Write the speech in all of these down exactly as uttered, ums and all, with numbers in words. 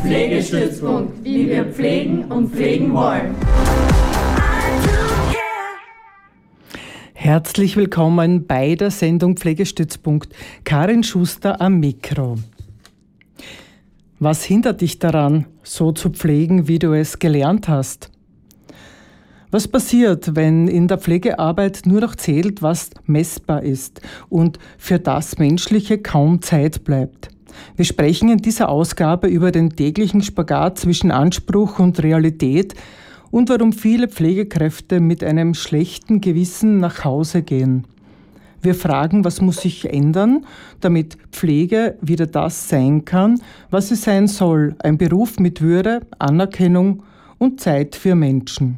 Pflegestützpunkt, wie wir pflegen und pflegen wollen. Herzlich willkommen bei der Sendung Pflegestützpunkt. Karin Schuster am Mikro. Was hindert dich daran, so zu pflegen, wie du es gelernt hast? Was passiert, wenn in der Pflegearbeit nur noch zählt, was messbar ist und für das Menschliche kaum Zeit bleibt? Wir sprechen in dieser Ausgabe über den täglichen Spagat zwischen Anspruch und Realität und warum viele Pflegekräfte mit einem schlechten Gewissen nach Hause gehen. Wir fragen, was muss sich ändern, damit Pflege wieder das sein kann, was sie sein soll, ein Beruf mit Würde, Anerkennung und Zeit für Menschen.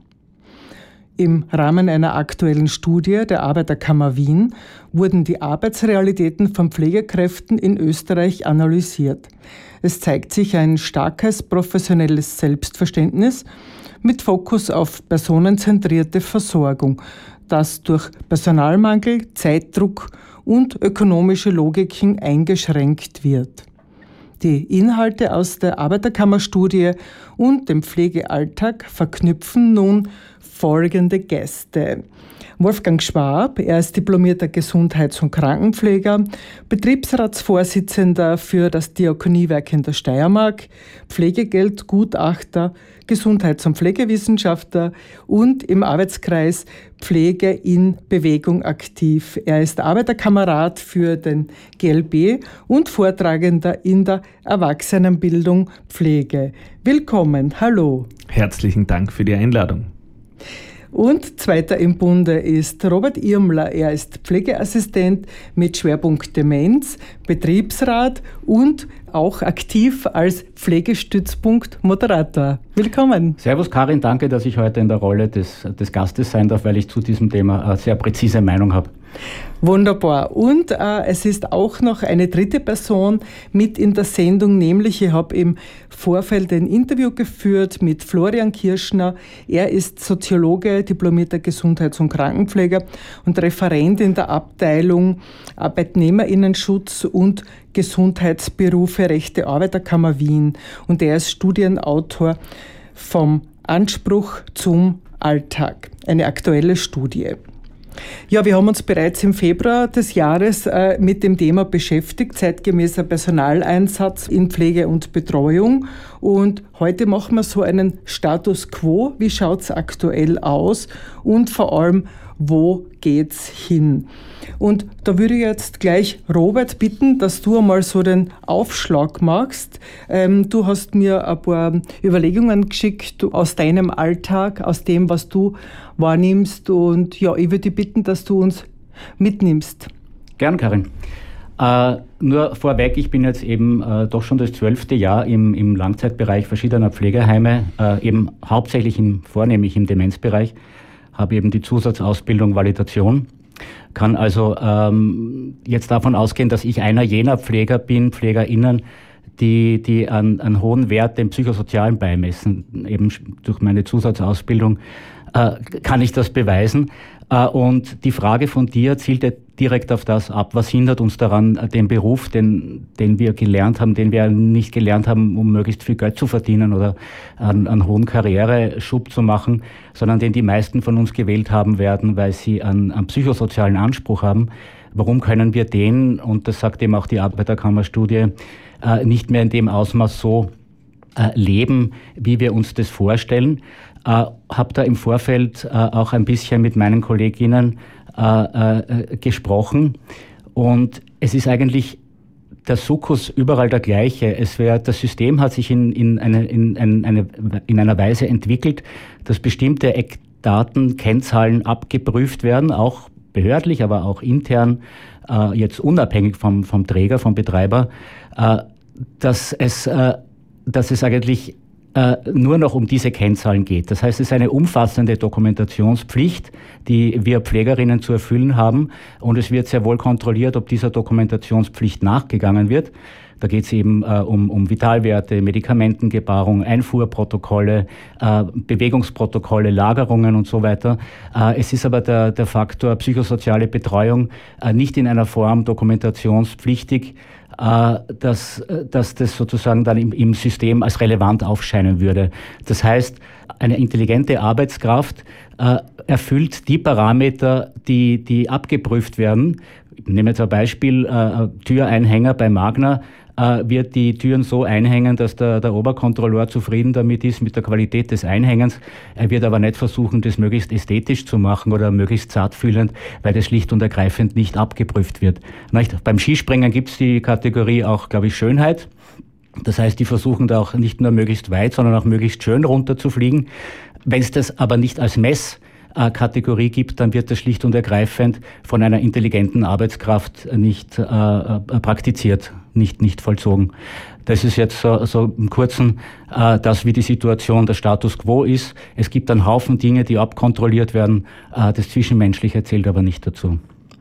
Im Rahmen einer aktuellen Studie der Arbeiterkammer Wien wurden die Arbeitsrealitäten von Pflegekräften in Österreich analysiert. Es zeigt sich ein starkes professionelles Selbstverständnis mit Fokus auf personenzentrierte Versorgung, das durch Personalmangel, Zeitdruck und ökonomische Logiken eingeschränkt wird. Die Inhalte aus der Arbeiterkammerstudie und dem Pflegealltag verknüpfen nun folgende Gäste. Wolfgang Schwab, er ist diplomierter Gesundheits- und Krankenpfleger, Betriebsratsvorsitzender für das Diakoniewerk in der Steiermark, Pflegegeldgutachter, Gesundheits- und Pflegewissenschaftler und im Arbeitskreis Pflege in Bewegung aktiv. Er ist Arbeiterkamerad für den G L B und Vortragender in der Erwachsenenbildung Pflege. Willkommen, hallo. Herzlichen Dank für die Einladung. Und zweiter im Bunde ist Robert Irmler. Er ist Pflegeassistent mit Schwerpunkt Demenz, Betriebsrat und auch aktiv als Pflegestützpunkt-Moderator. Willkommen. Servus Karin, danke, dass ich heute in der Rolle des, des Gastes sein darf, weil ich zu diesem Thema eine sehr präzise Meinung habe. Wunderbar. Und äh, es ist auch noch eine dritte Person mit in der Sendung, nämlich ich habe im Vorfeld ein Interview geführt mit Florian Kirschner. Er ist Soziologe, diplomierter Gesundheits- und Krankenpfleger und Referent in der Abteilung Arbeitnehmerinnenschutz und Gesundheitsberufe Rechte Arbeiterkammer Wien. Und er ist Studienautor vom Anspruch zum Alltag, eine aktuelle Studie. Ja, wir haben uns bereits im Februar des Jahres äh, mit dem Thema beschäftigt, zeitgemäßer Personaleinsatz in Pflege und Betreuung. Und heute machen wir so einen Status quo. Wie schaut es aktuell aus? Und vor allem, wo geht's hin? Und da würde ich jetzt gleich Robert bitten, dass du einmal so den Aufschlag machst. Ähm, du hast mir ein paar Überlegungen geschickt aus deinem Alltag, aus dem, was du wahrnimmst. Und ja, ich würde dich bitten, dass du uns mitnimmst. Gern, Karin. Äh, nur vorweg, ich bin jetzt eben äh, doch schon das zwölfte Jahr im, im Langzeitbereich verschiedener Pflegeheime, äh, eben hauptsächlich im, vornehmlich im Demenzbereich, habe eben die Zusatzausbildung Validation, kann also ähm, jetzt davon ausgehen, dass ich einer jener Pfleger bin, PflegerInnen, die, die an, an hohen Wert dem Psychosozialen beimessen. Eben durch meine Zusatzausbildung äh, kann ich das beweisen. Äh, und die Frage von dir zielt direkt auf das ab, was hindert uns daran, den Beruf, den, den wir gelernt haben, den wir nicht gelernt haben, um möglichst viel Geld zu verdienen oder einen, einen hohen Karriereschub zu machen, sondern den die meisten von uns gewählt haben werden, weil sie einen, einen psychosozialen Anspruch haben. Warum können wir den, und das sagt eben auch die Arbeiterkammerstudie, äh, nicht mehr in dem Ausmaß so äh, leben, wie wir uns das vorstellen? Äh, habe da im Vorfeld äh, auch ein bisschen mit meinen Kolleginnen äh, äh, gesprochen und es ist eigentlich der Sukkus überall der gleiche. Es wär, das System hat sich in, in, eine, in, eine, in einer Weise entwickelt, dass bestimmte Eckdaten, Kennzahlen abgeprüft werden, auch behördlich, aber auch intern, äh, jetzt unabhängig vom, vom Träger, vom Betreiber, äh, dass es, äh, dass es eigentlich äh, nur noch um diese Kennzahlen geht. Das heißt, es ist eine umfassende Dokumentationspflicht, die wir Pflegerinnen zu erfüllen haben. Und es wird sehr wohl kontrolliert, ob dieser Dokumentationspflicht nachgegangen wird. Da geht es eben äh, um, um Vitalwerte, Medikamentengebarung, Einfuhrprotokolle, äh, Bewegungsprotokolle, Lagerungen und so weiter. Äh, es ist aber der, der Faktor psychosoziale Betreuung äh, nicht in einer Form dokumentationspflichtig, dass, dass das sozusagen dann im, im System als relevant aufscheinen würde. Das heißt, eine intelligente Arbeitskraft äh, erfüllt die Parameter, die, die abgeprüft werden. Ich nehme jetzt ein Beispiel, äh, Türeinhänger bei Magna, äh, wird die Türen so einhängen, dass der, der Oberkontrolleur zufrieden damit ist mit der Qualität des Einhängens. Er wird aber nicht versuchen, das möglichst ästhetisch zu machen oder möglichst zartfühlend, weil das schlicht und ergreifend nicht abgeprüft wird. Nicht? Beim Skispringen gibt es die Kategorie auch, glaube ich, Schönheit. Das heißt, die versuchen da auch nicht nur möglichst weit, sondern auch möglichst schön runterzufliegen. Wenn es das aber nicht als Messkategorie gibt, dann wird das schlicht und ergreifend von einer intelligenten Arbeitskraft nicht äh, praktiziert, nicht, nicht vollzogen. Das ist jetzt so, so im Kurzen, äh, das, wie die Situation, der Status quo ist. Es gibt einen Haufen Dinge, die abkontrolliert werden. Äh, das Zwischenmenschliche zählt aber nicht dazu.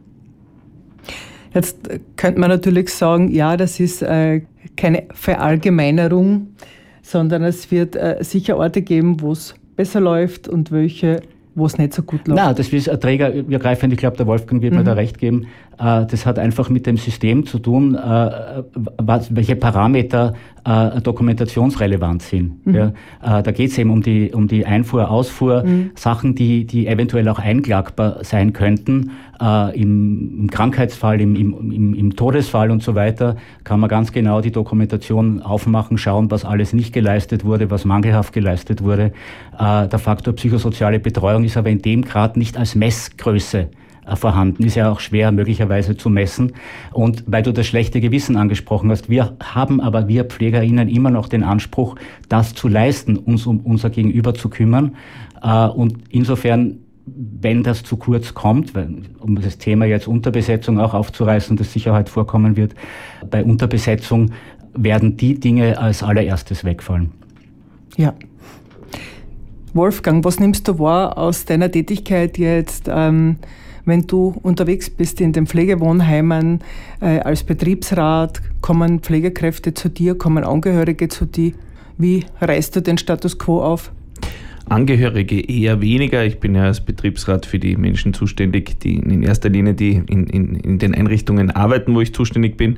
Jetzt könnte man natürlich sagen, ja, das ist äh, keine Verallgemeinerung, sondern es wird äh, sicher Orte geben, wo es besser läuft und welche, wo es nicht so gut läuft. Nein, das ist ein Träger übergreifend. Ich glaube, der Wolfgang wird mhm. mir da recht geben. Äh, das hat einfach mit dem System zu tun, äh, was, welche Parameter äh, dokumentationsrelevant sind. Mhm. Ja, äh, da geht es eben um die, um die Einfuhr, Ausfuhr, mhm. Sachen, die, die eventuell auch einklagbar sein könnten. Äh, im, im Krankheitsfall, im, im, im, im Todesfall und so weiter, kann man ganz genau die Dokumentation aufmachen, schauen, was alles nicht geleistet wurde, was mangelhaft geleistet wurde. Äh, der Faktor psychosoziale Betreuung ist aber in dem Grad nicht als Messgröße äh, vorhanden, ist ja auch schwer möglicherweise zu messen. Und weil du das schlechte Gewissen angesprochen hast, wir haben aber, wir PflegerInnen, immer noch den Anspruch, das zu leisten, uns um unser Gegenüber zu kümmern. Äh, und insofern, wenn das zu kurz kommt, weil, um das Thema jetzt Unterbesetzung auch aufzureißen, das sicher heute vorkommen wird, bei Unterbesetzung werden die Dinge als allererstes wegfallen. Ja. Wolfgang, was nimmst du wahr aus deiner Tätigkeit jetzt, ähm, wenn du unterwegs bist in den Pflegewohnheimen äh, als Betriebsrat? Kommen Pflegekräfte zu dir, kommen Angehörige zu dir? Wie reißt du den Status quo auf? Angehörige eher weniger. Ich bin ja als Betriebsrat für die Menschen zuständig, die in erster Linie die in, in, in den Einrichtungen arbeiten, wo ich zuständig bin.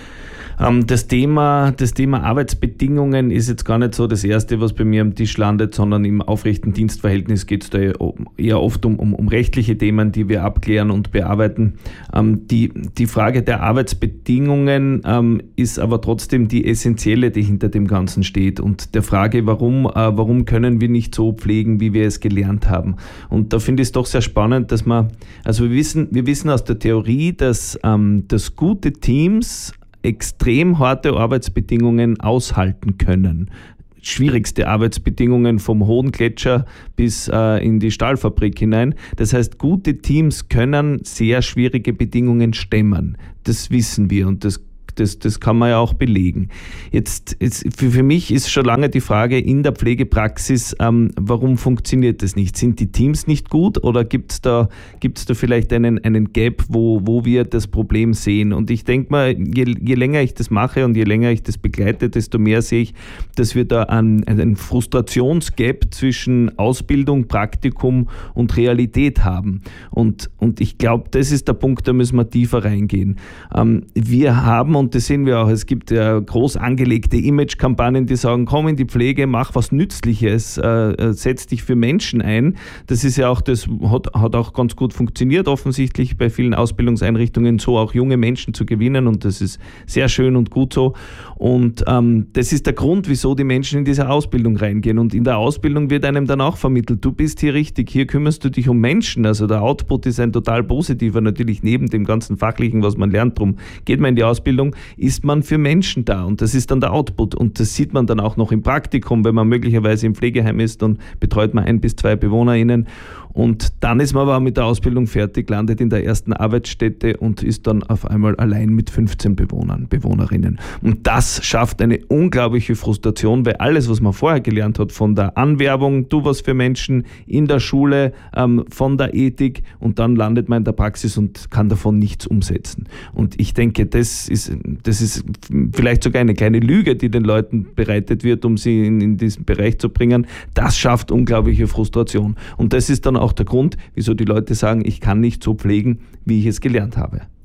Das Thema, das Thema Arbeitsbedingungen ist jetzt gar nicht so das Erste, was bei mir am Tisch landet, sondern im aufrechten Dienstverhältnis geht es da eher oft um, um, um rechtliche Themen, die wir abklären und bearbeiten. Ähm, die, die Frage der Arbeitsbedingungen ähm, ist aber trotzdem die essentielle, die hinter dem Ganzen steht, und der Frage, warum, äh, warum können wir nicht so pflegen, wie wir es gelernt haben. Und da finde ich es doch sehr spannend, dass man, also wir wissen, wir wissen aus der Theorie, dass, ähm, dass gute Teams extrem harte Arbeitsbedingungen aushalten können. Schwierigste Arbeitsbedingungen vom hohen Gletscher bis äh, in die Stahlfabrik hinein. Das heißt, gute Teams können sehr schwierige Bedingungen stemmen. Das wissen wir und das Das, das kann man ja auch belegen. Jetzt, jetzt für, für mich ist schon lange die Frage in der Pflegepraxis, ähm, warum funktioniert das nicht? Sind die Teams nicht gut oder gibt es da, gibt's da vielleicht einen, einen Gap, wo, wo wir das Problem sehen? Und ich denke mal, je, je länger ich das mache und je länger ich das begleite, desto mehr sehe ich, dass wir da einen, einen Frustrationsgap zwischen Ausbildung, Praktikum und Realität haben. Und, und ich glaube, das ist der Punkt, da müssen wir tiefer reingehen. Ähm, wir haben, und das sehen wir auch, es gibt ja groß angelegte Image-Kampagnen, die sagen, komm in die Pflege, mach was Nützliches, äh, setz dich für Menschen ein. Das ist ja auch, das hat, hat auch ganz gut funktioniert, offensichtlich bei vielen Ausbildungseinrichtungen, so auch junge Menschen zu gewinnen, und das ist sehr schön und gut so. Und ähm, das ist der Grund, wieso die Menschen in diese Ausbildung reingehen. Und in der Ausbildung wird einem dann auch vermittelt, du bist hier richtig, hier kümmerst du dich um Menschen. Also der Output ist ein total positiver, natürlich neben dem ganzen Fachlichen, was man lernt. Drum geht man in die Ausbildung, ist man für Menschen da, und das ist dann der Output, und das sieht man dann auch noch im Praktikum, wenn man möglicherweise im Pflegeheim ist, und betreut man ein bis zwei BewohnerInnen, und dann ist man aber mit der Ausbildung fertig, landet in der ersten Arbeitsstätte und ist dann auf einmal allein mit fünfzehn Bewohnern, Bewohnerinnen. Und das schafft eine unglaubliche Frustration, weil alles, was man vorher gelernt hat, von der Anwerbung, tu was für Menschen, in der Schule, ähm, von der Ethik, und dann landet man in der Praxis und kann davon nichts umsetzen. Und ich denke, das ist, das ist vielleicht sogar eine kleine Lüge, die den Leuten bereitet wird, um sie in, in diesen Bereich zu bringen. Das schafft unglaubliche Frustration. Und das ist dann auch auch der Grund, wieso die Leute sagen, ich kann nicht so pflegen, wie ich es gelernt habe.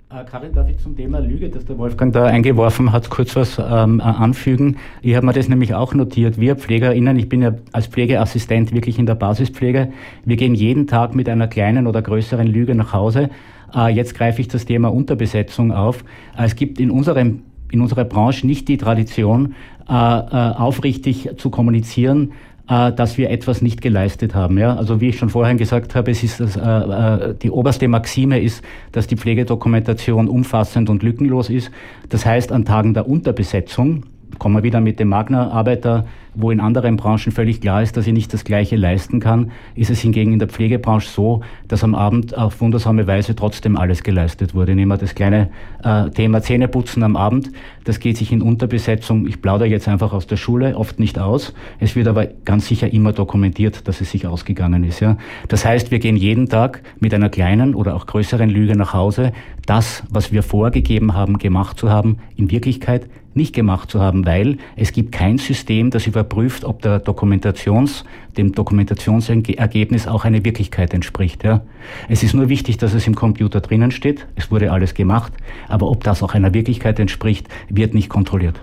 Karin, darf ich zum Thema Lüge, das der Wolfgang da eingeworfen hat, kurz was ähm, anfügen? Ich habe mir das nämlich auch notiert. Wir PflegerInnen, ich bin ja als Pflegeassistent wirklich in der Basispflege, wir gehen jeden Tag mit einer kleinen oder größeren Lüge nach Hause. Äh, jetzt greife ich das Thema Unterbesetzung auf. Äh, es gibt in unserem in unserer Branche nicht die Tradition, äh, äh, aufrichtig zu kommunizieren, dass wir etwas nicht geleistet haben. Ja? Also wie ich schon vorhin gesagt habe, es ist das, äh, die oberste Maxime ist, dass die Pflegedokumentation umfassend und lückenlos ist. Das heißt, an Tagen der Unterbesetzung, kommen wir wieder mit dem Magna-Arbeiter, wo in anderen Branchen völlig klar ist, dass ich nicht das Gleiche leisten kann, ist es hingegen in der Pflegebranche so, dass am Abend auf wundersame Weise trotzdem alles geleistet wurde. Nehmen wir das kleine äh, Thema Zähneputzen am Abend, das geht sich in Unterbesetzung, ich plaudere jetzt einfach aus der Schule, oft nicht aus. Es wird aber ganz sicher immer dokumentiert, dass es sich ausgegangen ist. Ja? Das heißt, wir gehen jeden Tag mit einer kleinen oder auch größeren Lüge nach Hause, das, was wir vorgegeben haben, gemacht zu haben, in Wirklichkeit nicht gemacht zu haben, weil es gibt kein System, das überprüft, ob der Dokumentations, dem Dokumentationsergebnis auch eine Wirklichkeit entspricht. Ja. Es ist nur wichtig, dass es im Computer drinnen steht, es wurde alles gemacht, aber ob das auch einer Wirklichkeit entspricht, wird nicht kontrolliert.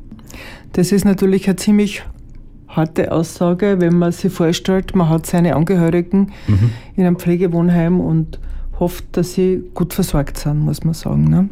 Das ist natürlich eine ziemlich harte Aussage, wenn man sich vorstellt, man hat seine Angehörigen mhm. in einem Pflegewohnheim und hofft, dass sie gut versorgt sind, muss man sagen. Ne?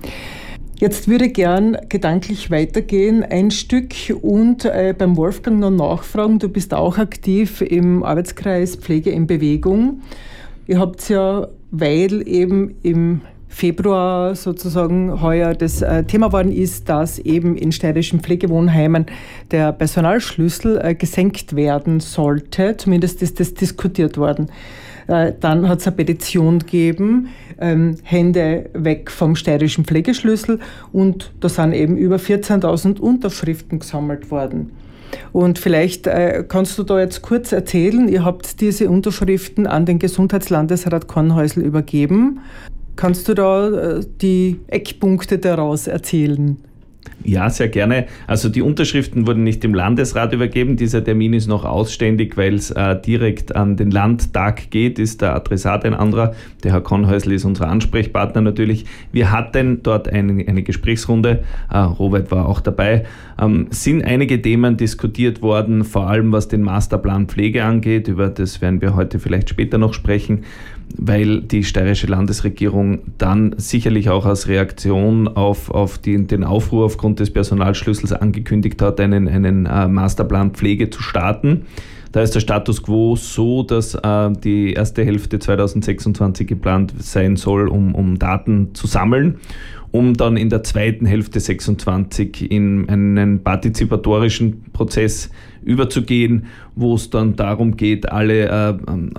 Jetzt würde ich gern gedanklich weitergehen, ein Stück und äh, beim Wolfgang noch nachfragen. Du bist auch aktiv im Arbeitskreis Pflege in Bewegung. Ihr habt ja, weil eben im Februar sozusagen heuer das äh, Thema worden ist, dass eben in steirischen Pflegewohnheimen der Personalschlüssel äh, gesenkt werden sollte. Zumindest ist das diskutiert worden. Dann hat es eine Petition gegeben, ähm, Hände weg vom steirischen Pflegeschlüssel, und da sind eben über vierzehntausend Unterschriften gesammelt worden. Und vielleicht äh, kannst du da jetzt kurz erzählen, ihr habt diese Unterschriften an den Gesundheitslandesrat Kornhäusl übergeben. Kannst du da äh, die Eckpunkte daraus erzählen? Ja, sehr gerne. Also die Unterschriften wurden nicht dem Landesrat übergeben. Dieser Termin ist noch ausständig, weil es äh, direkt an den Landtag geht, ist der Adressat ein anderer. Der Herr Kornhäusl ist unser Ansprechpartner natürlich. Wir hatten dort eine, eine Gesprächsrunde, äh, Robert war auch dabei. Ähm, sind einige Themen diskutiert worden, vor allem was den Masterplan Pflege angeht. Über das werden wir heute vielleicht später noch sprechen, weil die steirische Landesregierung dann sicherlich auch als Reaktion auf, auf die, den Aufruhr aufgrund des Personalschlüssels angekündigt hat, einen, einen äh, Masterplan Pflege zu starten. Da ist der Status quo so, dass äh, die erste Hälfte zweitausendsechsundzwanzig geplant sein soll, um, um Daten zu sammeln, um dann in der zweiten Hälfte sechsundzwanzig in einen partizipatorischen Prozess überzugehen, wo es dann darum geht, alle, äh,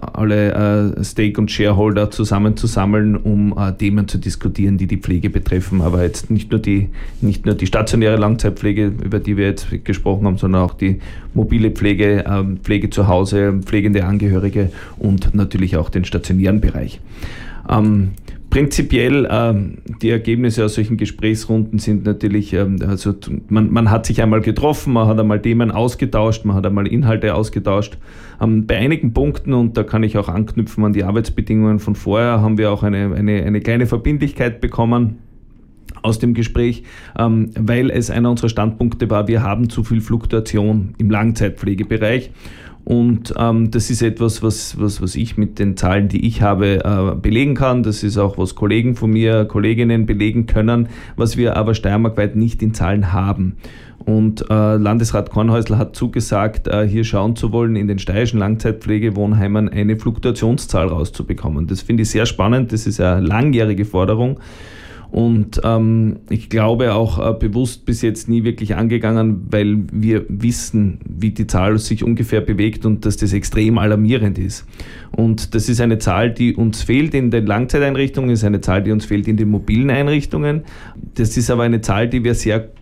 alle äh, Stake- und Shareholder zusammenzusammeln, um äh, Themen zu diskutieren, die die Pflege betreffen. Aber jetzt nicht nur die, nicht nur die stationäre Langzeitpflege, über die wir jetzt gesprochen haben, sondern auch die mobile Pflege, äh, Pflege zu Hause, pflegende Angehörige und natürlich auch den stationären Bereich. Ähm, Prinzipiell ähm, die Ergebnisse aus solchen Gesprächsrunden sind natürlich, ähm, also man, man hat sich einmal getroffen, man hat einmal Themen ausgetauscht, man hat einmal Inhalte ausgetauscht. Ähm, bei einigen Punkten, und da kann ich auch anknüpfen an die Arbeitsbedingungen von vorher, haben wir auch eine, eine, eine kleine Verbindlichkeit bekommen aus dem Gespräch, ähm, weil es einer unserer Standpunkte war, wir haben zu viel Fluktuation im Langzeitpflegebereich. Und ähm, das ist etwas, was, was, was ich mit den Zahlen, die ich habe, äh, belegen kann. Das ist auch, was Kollegen von mir, Kolleginnen belegen können, was wir aber steiermarkweit nicht in Zahlen haben. Und äh, Landesrat Kornhäusl hat zugesagt, äh, hier schauen zu wollen, in den steirischen Langzeitpflegewohnheimen eine Fluktuationszahl rauszubekommen. Das finde ich sehr spannend, das ist eine langjährige Forderung. Und ähm, ich glaube auch äh, bewusst bis jetzt nie wirklich angegangen, weil wir wissen, wie die Zahl sich ungefähr bewegt und dass das extrem alarmierend ist. Und das ist eine Zahl, die uns fehlt in den Langzeiteinrichtungen, ist eine Zahl, die uns fehlt in den mobilen Einrichtungen. Das ist aber eine Zahl, die wir sehr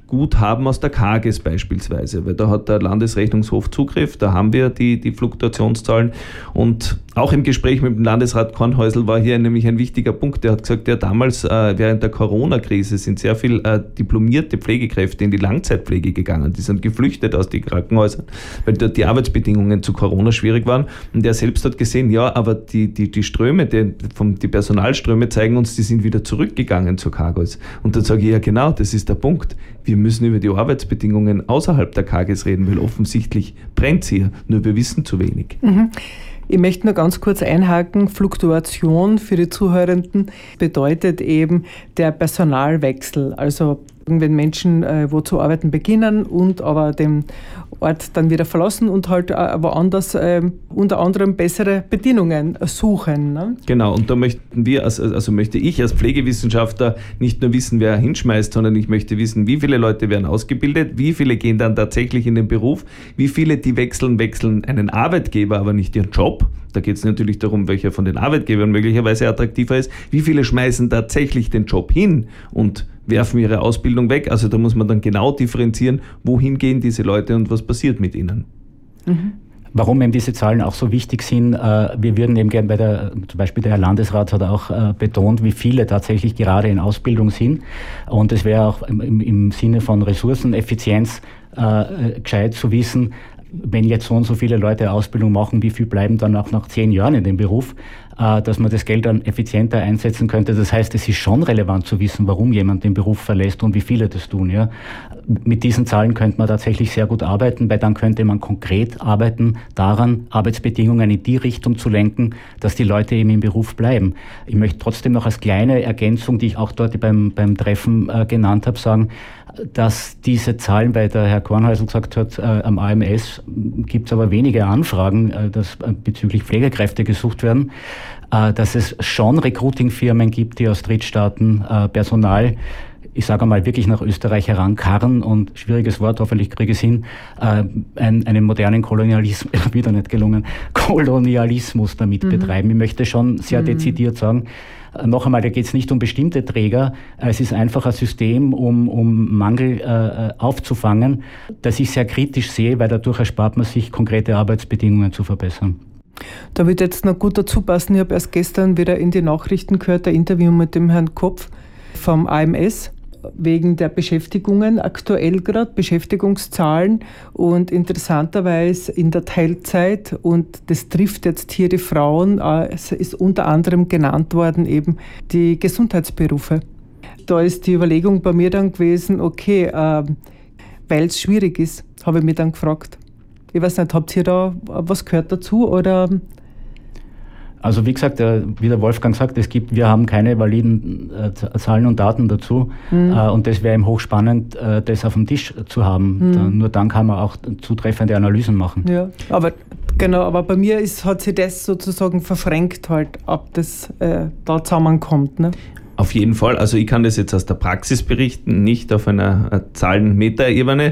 Guthaben aus der K G S beispielsweise, weil da hat der Landesrechnungshof Zugriff, da haben wir die, die Fluktuationszahlen und auch im Gespräch mit dem Landesrat Kornhäusl war hier nämlich ein wichtiger Punkt, der hat gesagt, ja damals äh, während der Corona-Krise sind sehr viele äh, diplomierte Pflegekräfte in die Langzeitpflege gegangen, die sind geflüchtet aus den Krankenhäusern, weil dort die Arbeitsbedingungen zu Corona schwierig waren und er selbst hat gesehen, ja, aber die, die, die Ströme, die, vom, die Personalströme zeigen uns, die sind wieder zurückgegangen zur K G S und dann sage ich, ja genau, das ist der Punkt. Wir müssen über die Arbeitsbedingungen außerhalb der K G S reden, weil offensichtlich brennt es hier, nur wir wissen zu wenig. Mhm. Ich möchte nur ganz kurz einhaken, Fluktuation für die Zuhörenden bedeutet eben der Personalwechsel, also wenn Menschen äh, wo zu arbeiten beginnen und aber den Ort dann wieder verlassen und halt äh, woanders äh, unter anderem bessere Bedingungen suchen. Ne? Genau, und da möchten wir, also, also möchte ich als Pflegewissenschaftler nicht nur wissen, wer hinschmeißt, sondern ich möchte wissen, wie viele Leute werden ausgebildet, wie viele gehen dann tatsächlich in den Beruf, wie viele, die wechseln, wechseln einen Arbeitgeber, aber nicht ihren Job. Da geht es natürlich darum, welcher von den Arbeitgebern möglicherweise attraktiver ist. Wie viele schmeißen tatsächlich den Job hin und werfen ihre Ausbildung weg? Also da muss man dann genau differenzieren, wohin gehen diese Leute und was passiert mit ihnen. Mhm. Warum eben diese Zahlen auch so wichtig sind, äh, wir würden eben gerne bei der, zum Beispiel der Herr Landesrat hat auch äh, betont, wie viele tatsächlich gerade in Ausbildung sind. Und es wäre auch im, im Sinne von Ressourceneffizienz äh, gescheit zu wissen, wenn jetzt so und so viele Leute Ausbildung machen, wie viel bleiben dann auch nach zehn Jahren in dem Beruf, äh, dass man das Geld dann effizienter einsetzen könnte. Das heißt, es ist schon relevant zu wissen, warum jemand den Beruf verlässt und wie viele das tun. Ja. Mit diesen Zahlen könnte man tatsächlich sehr gut arbeiten, weil dann könnte man konkret arbeiten daran, Arbeitsbedingungen in die Richtung zu lenken, dass die Leute eben im Beruf bleiben. Ich möchte trotzdem noch als kleine Ergänzung, die ich auch dort beim, beim Treffen äh, genannt habe, sagen, dass diese Zahlen, weil der Herr Kornhäusl gesagt hat, äh, am A M S gibt es aber wenige Anfragen, äh, dass äh, bezüglich Pflegekräfte gesucht werden, äh, dass es schon Recruiting-Firmen gibt, die aus Drittstaaten äh, Personal, ich sage einmal, wirklich nach Österreich herankarren und, schwieriges Wort, hoffentlich kriege ich es hin, äh, ein, einen modernen Kolonialismus, wieder nicht gelungen, Kolonialismus damit mhm. betreiben. Ich möchte schon sehr mhm. dezidiert sagen, noch einmal, da geht es nicht um bestimmte Träger, es ist einfach ein System, um, um Mangel äh, aufzufangen, das ich sehr kritisch sehe, weil dadurch erspart man sich, konkrete Arbeitsbedingungen zu verbessern. Da wird jetzt noch gut dazu passen, ich habe erst gestern wieder in die Nachrichten gehört, ein Interview mit dem Herrn Kopf vom A M S, wegen der Beschäftigungen aktuell gerade, Beschäftigungszahlen und interessanterweise in der Teilzeit und das trifft jetzt hier die Frauen, es ist unter anderem genannt worden eben die Gesundheitsberufe. Da ist die Überlegung bei mir dann gewesen, okay, äh, weil es schwierig ist, habe ich mich dann gefragt. Ich weiß nicht, habt ihr da was gehört dazu oder... Also wie gesagt, wie der Wolfgang sagt, es gibt, wir haben keine validen äh, Zahlen und Daten dazu mhm. äh, und das wäre eben hochspannend, äh, das auf dem Tisch zu haben. Mhm. Da, nur dann kann man auch zutreffende Analysen machen. Ja, aber genau, aber bei mir ist, hat sich das sozusagen verfränkt halt, ab das äh, da zusammenkommt. Ne? Auf jeden Fall, also ich kann das jetzt aus der Praxis berichten, nicht auf einer äh, Zahlen-Meta-Ebene.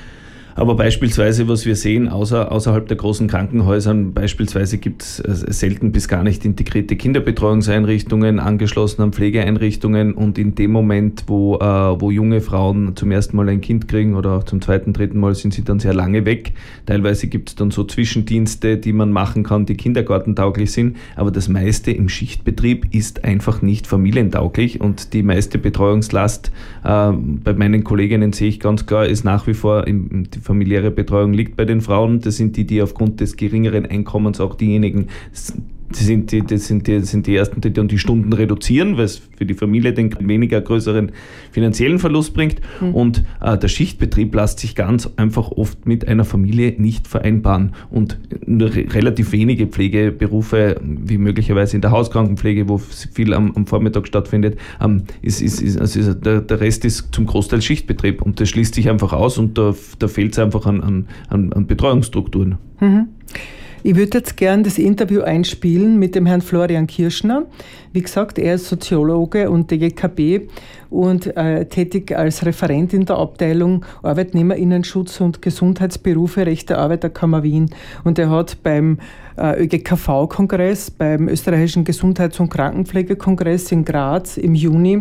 Aber beispielsweise, was wir sehen, außer, außerhalb der großen Krankenhäusern, beispielsweise gibt es selten bis gar nicht integrierte Kinderbetreuungseinrichtungen, angeschlossen an Pflegeeinrichtungen und in dem Moment, wo, äh, wo junge Frauen zum ersten Mal ein Kind kriegen oder auch zum zweiten, dritten Mal, sind sie dann sehr lange weg. Teilweise gibt es dann so Zwischendienste, die man machen kann, die kindergartentauglich sind, aber das meiste im Schichtbetrieb ist einfach nicht familientauglich und die meiste Betreuungslast äh, bei meinen Kolleginnen sehe ich ganz klar, ist nach wie vor im, die familiäre Betreuung liegt bei den Frauen. Das sind die, die aufgrund des geringeren Einkommens auch diejenigen, das sind die, das sind die, das sind die Ersten, die dann die Stunden reduzieren, weil es für die Familie den weniger größeren finanziellen Verlust bringt. Mhm. Und äh, der Schichtbetrieb lässt sich ganz einfach oft mit einer Familie nicht vereinbaren. Und nur re- relativ wenige Pflegeberufe, wie möglicherweise in der Hauskrankenpflege, wo viel am, am Vormittag stattfindet, ähm, ist, ist, ist, also der, der Rest ist zum Großteil Schichtbetrieb. Und das schließt sich einfach aus und da, da fehlt es einfach an, an, an Betreuungsstrukturen. Mhm. Ich würde jetzt gern das Interview einspielen mit dem Herrn Florian Kirschner. Wie gesagt, er ist Soziologe und D G K B und äh, tätig als Referent in der Abteilung Arbeitnehmerinnenschutz und Gesundheitsberufe Recht der Arbeiterkammer Wien. Und er hat beim äh, Ö G K V-Kongress, beim österreichischen Gesundheits- und Krankenpflegekongress in Graz im Juni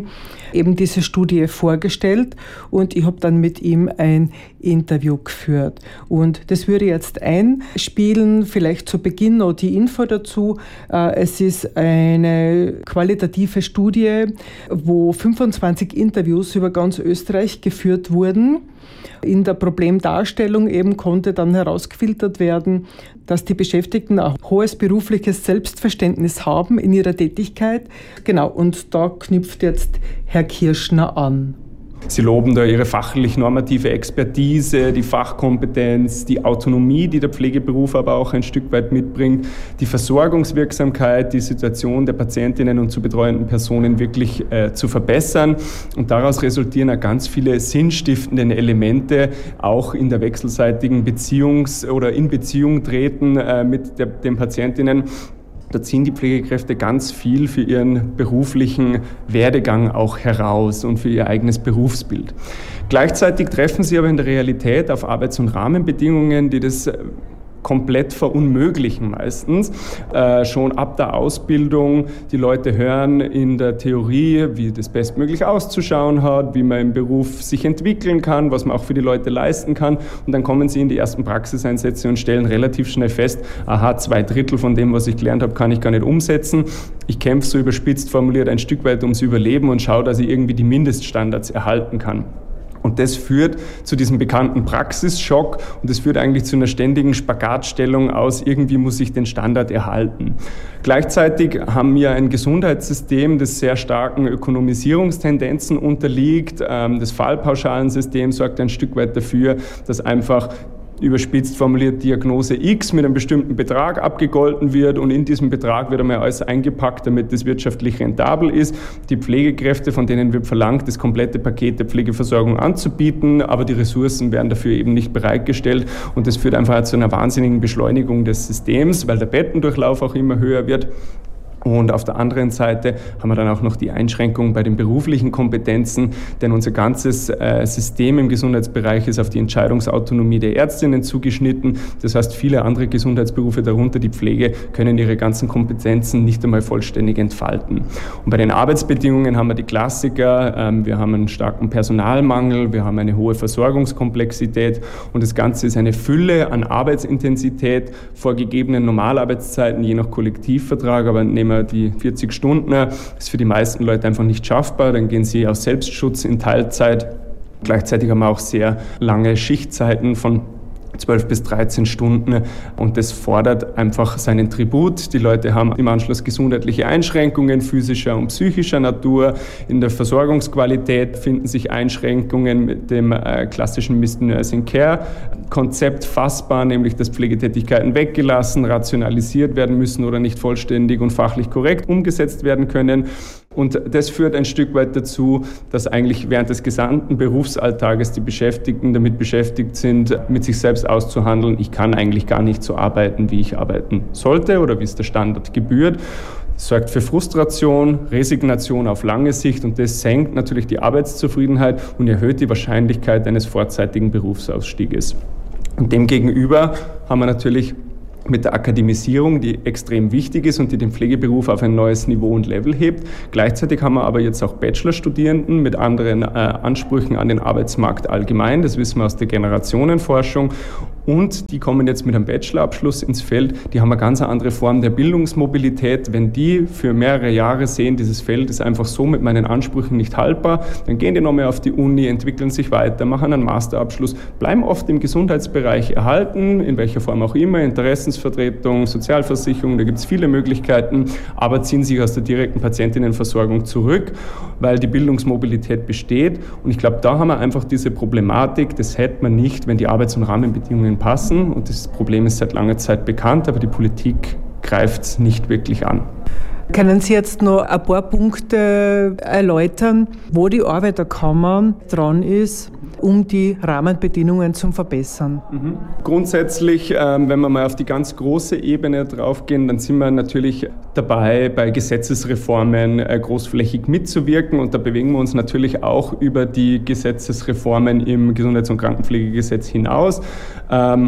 eben diese Studie vorgestellt und ich habe dann mit ihm ein Interview geführt. Und das würde ich jetzt einspielen, vielleicht zu Beginn noch die Info dazu. Es ist eine qualitative Studie, wo fünfundzwanzig Interviews über ganz Österreich geführt wurden. In der Problemdarstellung eben konnte dann herausgefiltert werden, dass die Beschäftigten ein hohes berufliches Selbstverständnis haben in ihrer Tätigkeit. Genau, und da knüpft jetzt Herr Kirschner an. Sie loben da ihre fachlich-normative Expertise, die Fachkompetenz, die Autonomie, die der Pflegeberuf aber auch ein Stück weit mitbringt, die Versorgungswirksamkeit, die Situation der Patientinnen und zu betreuenden Personen wirklich äh, zu verbessern. Und daraus resultieren auch ganz viele sinnstiftende Elemente, auch in der wechselseitigen Beziehungs- oder in Beziehung treten äh, mit der, den Patientinnen. Da ziehen die Pflegekräfte ganz viel für ihren beruflichen Werdegang auch heraus und für ihr eigenes Berufsbild. Gleichzeitig treffen sie aber in der Realität auf Arbeits- und Rahmenbedingungen, die das komplett verunmöglichen meistens. Äh, schon ab der Ausbildung, die Leute hören in der Theorie, wie das bestmöglich auszuschauen hat, wie man im Beruf sich entwickeln kann, was man auch für die Leute leisten kann. Und dann kommen sie in die ersten Praxiseinsätze und stellen relativ schnell fest, aha, zwei Drittel von dem, was ich gelernt habe, kann ich gar nicht umsetzen. Ich kämpfe so überspitzt formuliert ein Stück weit ums Überleben und schaue, dass ich irgendwie die Mindeststandards erhalten kann. Und das führt zu diesem bekannten Praxisschock und das führt eigentlich zu einer ständigen Spagatstellung aus, irgendwie muss ich den Standard erhalten. Gleichzeitig haben wir ein Gesundheitssystem, das sehr starken Ökonomisierungstendenzen unterliegt. Das Fallpauschalensystem sorgt ein Stück weit dafür, dass einfach überspitzt formuliert Diagnose X mit einem bestimmten Betrag abgegolten wird und in diesem Betrag wird einmal alles eingepackt, damit das wirtschaftlich rentabel ist. Die Pflegekräfte, von denen wird verlangt, das komplette Paket der Pflegeversorgung anzubieten, aber die Ressourcen werden dafür eben nicht bereitgestellt und das führt einfach zu einer wahnsinnigen Beschleunigung des Systems, weil der Bettendurchlauf auch immer höher wird. Und auf der anderen Seite haben wir dann auch noch die Einschränkung bei den beruflichen Kompetenzen, denn unser ganzes äh, System im Gesundheitsbereich ist auf die Entscheidungsautonomie der Ärztinnen zugeschnitten. Das heißt, viele andere Gesundheitsberufe, darunter die Pflege, können ihre ganzen Kompetenzen nicht einmal vollständig entfalten. Und bei den Arbeitsbedingungen haben wir die Klassiker. Ähm, wir haben einen starken Personalmangel, wir haben eine hohe Versorgungskomplexität und das Ganze ist eine Fülle an Arbeitsintensität, vorgegebenen Normalarbeitszeiten, je nach Kollektivvertrag, aber nehmen die vierzig Stunden, ist für die meisten Leute einfach nicht schaffbar. Dann gehen sie aus Selbstschutz in Teilzeit. Gleichzeitig haben wir auch sehr lange Schichtzeiten von zwölf bis dreizehn Stunden und das fordert einfach seinen Tribut. Die Leute haben im Anschluss gesundheitliche Einschränkungen physischer und psychischer Natur. In der Versorgungsqualität finden sich Einschränkungen mit dem äh, klassischen Missed Nursing Care Konzept fassbar, nämlich dass Pflegetätigkeiten weggelassen, rationalisiert werden müssen oder nicht vollständig und fachlich korrekt umgesetzt werden können. Und das führt ein Stück weit dazu, dass eigentlich während des gesamten Berufsalltages die Beschäftigten damit beschäftigt sind, mit sich selbst auszuhandeln, ich kann eigentlich gar nicht so arbeiten, wie ich arbeiten sollte oder wie es der Standard gebührt. Das sorgt für Frustration, Resignation auf lange Sicht und das senkt natürlich die Arbeitszufriedenheit und erhöht die Wahrscheinlichkeit eines vorzeitigen Berufsausstieges. Und demgegenüber haben wir natürlich mit der Akademisierung, die extrem wichtig ist und die den Pflegeberuf auf ein neues Niveau und Level hebt. Gleichzeitig haben wir aber jetzt auch Bachelorstudierenden mit anderen äh, Ansprüchen an den Arbeitsmarkt allgemein. Das wissen wir aus der Generationenforschung. Und die kommen jetzt mit einem Bachelorabschluss ins Feld. Die haben eine ganz andere Form der Bildungsmobilität. Wenn die für mehrere Jahre sehen, dieses Feld ist einfach so mit meinen Ansprüchen nicht haltbar, dann gehen die nochmal auf die Uni, entwickeln sich weiter, machen einen Masterabschluss, bleiben oft im Gesundheitsbereich erhalten, in welcher Form auch immer, Interessensvertretung, Sozialversicherung, da gibt es viele Möglichkeiten, aber ziehen sich aus der direkten Patientinnenversorgung zurück, weil die Bildungsmobilität besteht. Und ich glaube, da haben wir einfach diese Problematik, das hätte man nicht, wenn die Arbeits- und Rahmenbedingungen passen. Und das Problem ist seit langer Zeit bekannt, aber die Politik greift es nicht wirklich an. Können Sie jetzt noch ein paar Punkte erläutern, wo die Arbeiterkammer dran ist, um die Rahmenbedingungen zu verbessern? Mhm. Grundsätzlich, ähm, wenn wir mal auf die ganz große Ebene draufgehen, dann sind wir natürlich dabei, bei Gesetzesreformen äh, großflächig mitzuwirken und da bewegen wir uns natürlich auch über die Gesetzesreformen im Gesundheits- und Krankenpflegegesetz hinaus. Ähm,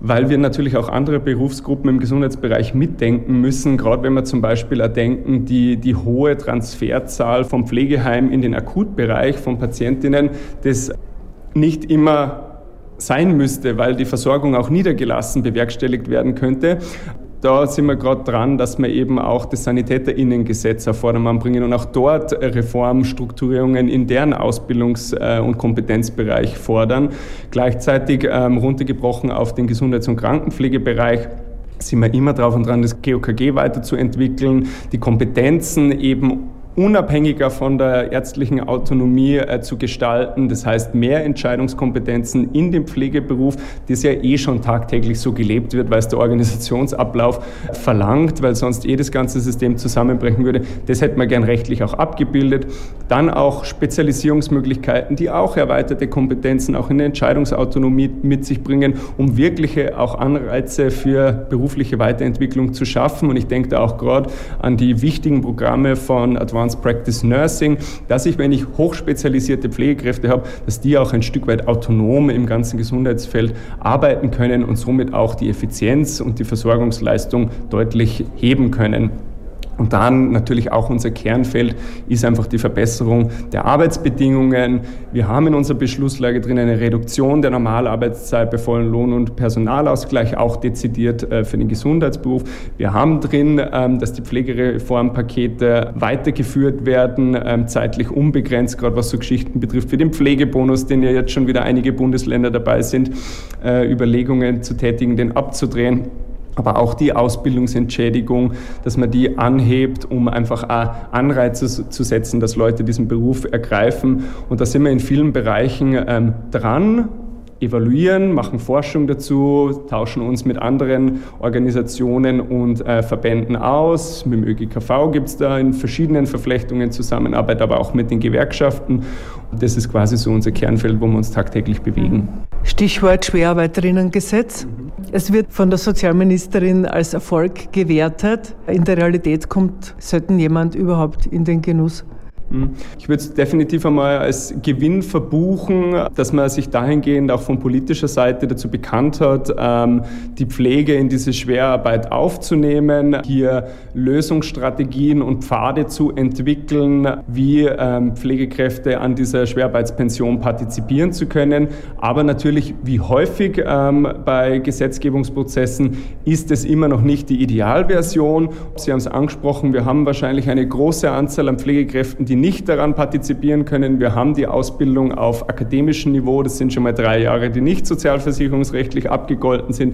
weil wir natürlich auch andere Berufsgruppen im Gesundheitsbereich mitdenken müssen, gerade wenn wir zum Beispiel auch denken, die, die hohe Transferzahl vom Pflegeheim in den Akutbereich von Patientinnen, das nicht immer sein müsste, weil die Versorgung auch niedergelassen bewerkstelligt werden könnte. Da sind wir gerade dran, dass wir eben auch das SanitäterInnengesetz auf Vordermann bringen und auch dort Reformstrukturierungen in deren Ausbildungs- und Kompetenzbereich fordern. Gleichzeitig ähm, runtergebrochen auf den Gesundheits- und Krankenpflegebereich sind wir immer drauf und dran, das G O K G weiterzuentwickeln, die Kompetenzen eben unabhängiger von der ärztlichen Autonomie äh, zu gestalten. Das heißt, mehr Entscheidungskompetenzen in dem Pflegeberuf, das ja eh schon tagtäglich so gelebt wird, weil es der Organisationsablauf verlangt, weil sonst eh das ganze System zusammenbrechen würde. Das hätten wir gern rechtlich auch abgebildet. Dann auch Spezialisierungsmöglichkeiten, die auch erweiterte Kompetenzen auch in der Entscheidungsautonomie mit sich bringen, um wirkliche auch Anreize für berufliche Weiterentwicklung zu schaffen. Und ich denke da auch gerade an die wichtigen Programme von Advanced Practice Nursing, dass ich, wenn ich hochspezialisierte Pflegekräfte habe, dass die auch ein Stück weit autonom im ganzen Gesundheitsfeld arbeiten können und somit auch die Effizienz und die Versorgungsleistung deutlich heben können. Und dann natürlich auch unser Kernfeld ist einfach die Verbesserung der Arbeitsbedingungen. Wir haben in unserer Beschlusslage drin eine Reduktion der Normalarbeitszeit bei vollen Lohn- und Personalausgleich, auch dezidiert für den Gesundheitsberuf. Wir haben drin, dass die Pflegereformpakete weitergeführt werden, zeitlich unbegrenzt, gerade was so Geschichten betrifft, wie den Pflegebonus, den ja jetzt schon wieder einige Bundesländer dabei sind, Überlegungen zu tätigen, den abzudrehen. Aber auch die Ausbildungsentschädigung, dass man die anhebt, um einfach auch Anreize zu setzen, dass Leute diesen Beruf ergreifen. Und da sind wir in vielen Bereichen ähm, dran, evaluieren, machen Forschung dazu, tauschen uns mit anderen Organisationen und äh, Verbänden aus. Mit dem Ö G K V gibt es da in verschiedenen Verflechtungen Zusammenarbeit, aber auch mit den Gewerkschaften. Und das ist quasi so unser Kernfeld, wo wir uns tagtäglich bewegen. Stichwort Schwerarbeiterinnengesetz. Es wird von der Sozialministerin als Erfolg gewertet. In der Realität kommt selten jemand überhaupt in den Genuss. Ich würde es definitiv einmal als Gewinn verbuchen, dass man sich dahingehend auch von politischer Seite dazu bekannt hat, die Pflege in diese Schwerarbeit aufzunehmen, hier Lösungsstrategien und Pfade zu entwickeln, wie Pflegekräfte an dieser Schwerarbeitspension partizipieren zu können. Aber natürlich, wie häufig bei Gesetzgebungsprozessen, ist es immer noch nicht die Idealversion. Sie haben es angesprochen, wir haben wahrscheinlich eine große Anzahl an Pflegekräften, die nicht daran partizipieren können. Wir haben die Ausbildung auf akademischem Niveau, das sind schon mal drei Jahre, die nicht sozialversicherungsrechtlich abgegolten sind.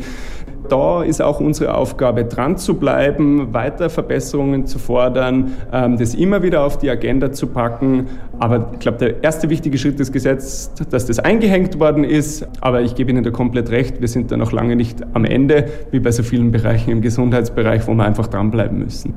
Da ist auch unsere Aufgabe, dran zu bleiben, weiter Verbesserungen zu fordern, das immer wieder auf die Agenda zu packen. Aber ich glaube, der erste wichtige Schritt des Gesetzes, dass das eingehängt worden ist. Aber ich gebe Ihnen da komplett recht, wir sind da noch lange nicht am Ende, wie bei so vielen Bereichen im Gesundheitsbereich, wo wir einfach dranbleiben müssen.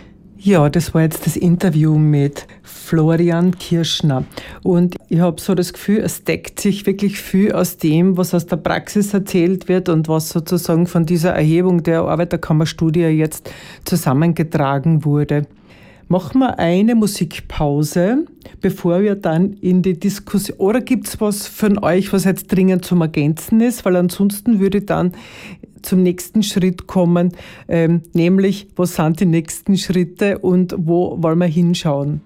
Ja, das war jetzt das Interview mit Florian Kirschner. Und ich habe so das Gefühl, es deckt sich wirklich viel aus dem, was aus der Praxis erzählt wird und was sozusagen von dieser Erhebung der Arbeiterkammerstudie jetzt zusammengetragen wurde. Machen wir eine Musikpause, bevor wir dann in die Diskussion... Oder gibt es was von euch, was jetzt dringend zum Ergänzen ist? Weil ansonsten würde ich dann zum nächsten Schritt kommen, ähm, nämlich, was sind die nächsten Schritte und wo wollen wir hinschauen?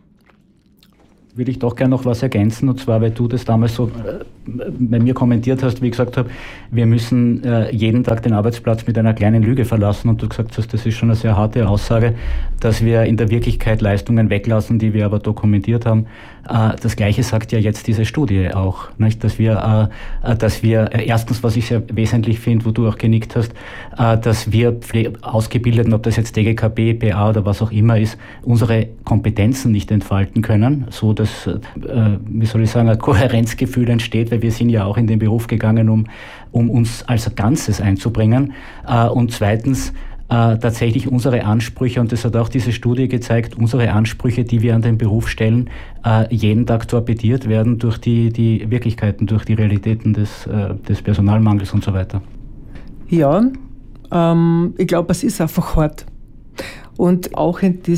Würde ich doch gerne noch was ergänzen, und zwar, weil du das damals so äh, bei mir kommentiert hast, wie ich gesagt habe, wir müssen äh, jeden Tag den Arbeitsplatz mit einer kleinen Lüge verlassen, und du gesagt hast, das ist schon eine sehr harte Aussage, dass wir in der Wirklichkeit Leistungen weglassen, die wir aber dokumentiert haben. Äh, das Gleiche sagt ja jetzt diese Studie auch, nicht? Dass wir, äh, dass wir äh, erstens, was ich sehr wesentlich finde, wo du auch genickt hast, äh, dass wir Pfle- Ausgebildeten, ob das jetzt D G K B, P A oder was auch immer ist, unsere Kompetenzen nicht entfalten können, so dass, äh, wie soll ich sagen, ein Kohärenzgefühl entsteht, weil wir sind ja auch in den Beruf gegangen, um, um uns als Ganzes einzubringen. Äh, und zweitens, äh, tatsächlich unsere Ansprüche, und das hat auch diese Studie gezeigt, unsere Ansprüche, die wir an den Beruf stellen, äh, jeden Tag torpediert werden durch die, die Wirklichkeiten, durch die Realitäten des, äh, des Personalmangels und so weiter. Ja, ähm, ich glaube, es ist einfach hart. Und auch in dieser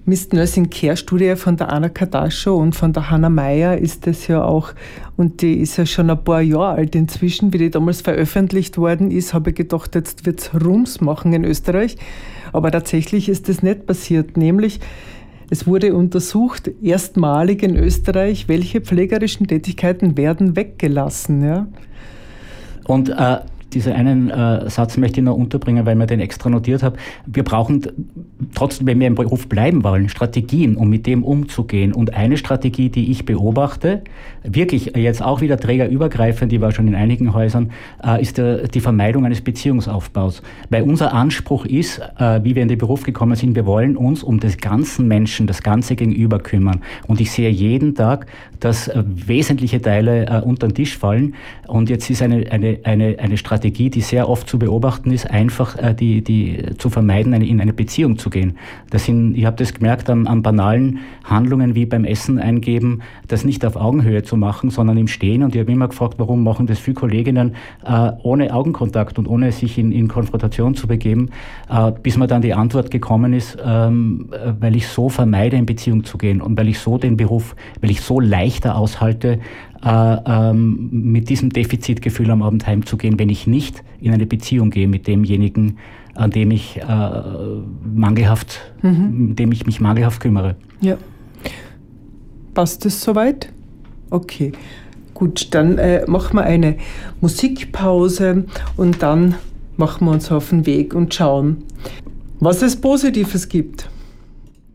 Mist Nursing Care Studie von der Anna Kardaschow und von der Hannah Meyer ist das ja auch, und die ist ja schon ein paar Jahre alt inzwischen, wie die damals veröffentlicht worden ist, habe ich gedacht, jetzt wird es Rums machen in Österreich. Aber tatsächlich ist das nicht passiert, nämlich es wurde untersucht, erstmalig in Österreich, welche pflegerischen Tätigkeiten werden weggelassen. Ja? Und äh, diesen einen äh, Satz möchte ich noch unterbringen, weil ich mir den extra notiert habe. Wir brauchen trotzdem, wenn wir im Beruf bleiben wollen, Strategien, um mit dem umzugehen. Und eine Strategie, die ich beobachte, wirklich jetzt auch wieder trägerübergreifend, die war schon in einigen Häusern, äh, ist der, die Vermeidung eines Beziehungsaufbaus. Weil unser Anspruch ist, äh, wie wir in den Beruf gekommen sind, wir wollen uns um den ganzen Menschen, das ganze Gegenüber kümmern. Und ich sehe jeden Tag, dass äh, wesentliche Teile äh, unter den Tisch fallen. Und jetzt ist eine, eine, eine, eine Strategie, die sehr oft zu beobachten ist, einfach äh, die, die zu vermeiden, eine, in eine Beziehung zu gehen. Das sind, ich habe das gemerkt, an, an banalen Handlungen wie beim Essen eingeben, das nicht auf Augenhöhe zu machen, sondern im Stehen. Und ich habe immer gefragt, warum machen das viele Kolleginnen äh, ohne Augenkontakt und ohne sich in, in Konfrontation zu begeben, äh, bis mir dann die Antwort gekommen ist, ähm, weil ich so vermeide, in Beziehung zu gehen und weil ich so den Beruf, weil ich so leichter aushalte, Äh, ähm, mit diesem Defizitgefühl am Abend heimzugehen, wenn ich nicht in eine Beziehung gehe mit demjenigen, an dem ich äh, mangelhaft, mhm. dem ich mich mangelhaft kümmere. Ja. Passt das soweit? Okay. Gut, dann äh, machen wir eine Musikpause und dann machen wir uns auf den Weg und schauen, was es Positives gibt.